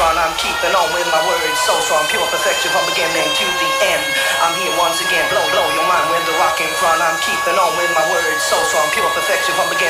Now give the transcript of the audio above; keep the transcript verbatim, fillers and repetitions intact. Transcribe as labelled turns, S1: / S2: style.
S1: front. I'm keeping on with my words so strong, pure perfection from beginning to the end. I'm here once again, blow, blow your mind with the rock in front. I'm keeping on with my words so strong, pure perfection from beginning